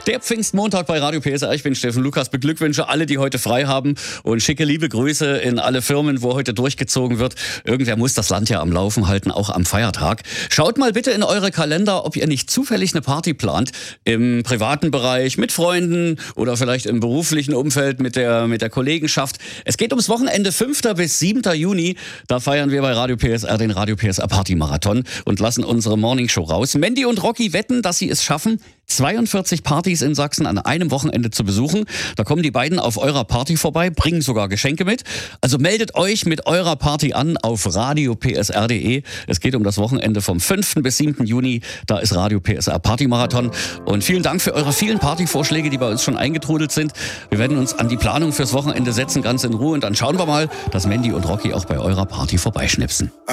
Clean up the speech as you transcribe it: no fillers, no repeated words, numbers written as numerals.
Der Pfingstmontag bei Radio PSR. Ich bin Steffen Lukas, beglückwünsche alle, die heute frei haben und schicke liebe Grüße in alle Firmen, wo heute durchgezogen wird. Irgendwer muss das Land ja am Laufen halten, auch am Feiertag. Schaut mal bitte in eure Kalender, ob ihr nicht zufällig eine Party plant. Im privaten Bereich, mit Freunden oder vielleicht im beruflichen Umfeld mit der Kollegenschaft. Es geht ums Wochenende 5. bis 7. Juni. Da feiern wir bei Radio PSR den Radio PSR Party Marathon und lassen unsere Morningshow raus. Mandy und Rocky wetten, dass sie es schaffen, 42 Partys in Sachsen an einem Wochenende zu besuchen. Da kommen die beiden auf eurer Party vorbei, bringen sogar Geschenke mit. Also meldet euch mit eurer Party an auf radiopsr.de. Es geht um das Wochenende vom 5. bis 7. Juni. Da ist Radio PSR Party Marathon. Und vielen Dank für eure vielen Partyvorschläge, die bei uns schon eingetrudelt sind. Wir werden uns an die Planung fürs Wochenende setzen, ganz in Ruhe. Und dann schauen wir mal, dass Mandy und Rocky auch bei eurer Party vorbeischnipsen.